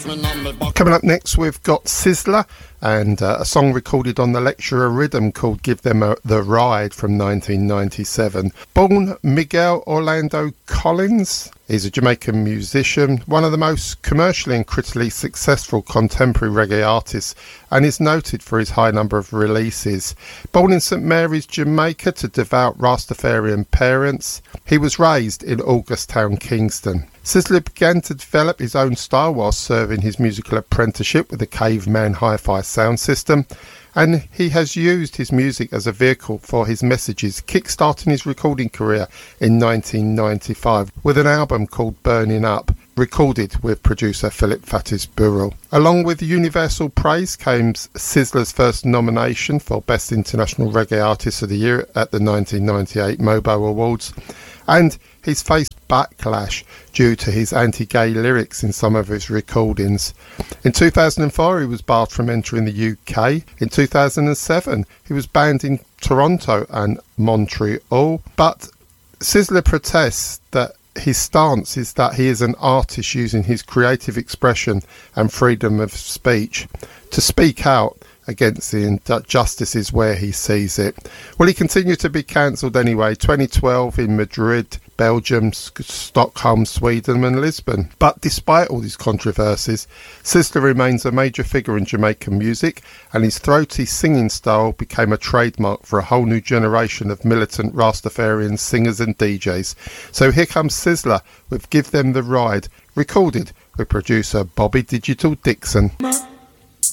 Coming up next, we've got Sizzla and a song recorded on the Lecturer Rhythm called Give Them the Ride from 1997. Born Miguel Orlando Collins, he's a Jamaican musician, one of the most commercially and critically successful contemporary reggae artists, and is noted for his high number of releases. Born in St Mary's, Jamaica, to devout Rastafarian parents, he was raised in Augustown, Kingston. Sizzla began to develop his own style whilst serving his musical apprenticeship with the Caveman Hi-Fi sound system, and he has used his music as a vehicle for his messages, kick-starting his recording career in 1995 with an album called Burning Up, recorded with producer Philip Fatis Burrell. Along with universal praise came Sizzla's first nomination for Best International Reggae Artist of the Year at the 1998 MOBO Awards, and he's faced backlash due to his anti-gay lyrics in some of his recordings. In 2004 he was barred from entering the UK. In 2007 he was banned in Toronto and Montreal, but Sizzla protests that his stance is that he is an artist using his creative expression and freedom of speech to speak out against the injustices where he sees it. Well, he continued to be cancelled anyway, 2012 in Madrid, Belgium, Stockholm, Sweden and Lisbon. But despite all these controversies, Sizzla remains a major figure in Jamaican music, and his throaty singing style became a trademark for a whole new generation of militant Rastafarian singers and DJs. So here comes Sizzla with Give Them the Ride, recorded with producer Bobby Digital Dixon.